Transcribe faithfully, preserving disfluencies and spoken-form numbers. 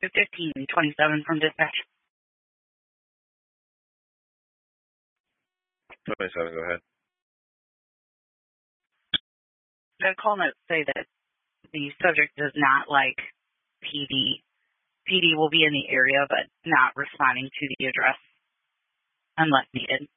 fifteen twenty-seven from dispatch. twenty-seven, go ahead. The call notes say that the subject does not like P D. P D will be in the area, but not responding to the address unless needed.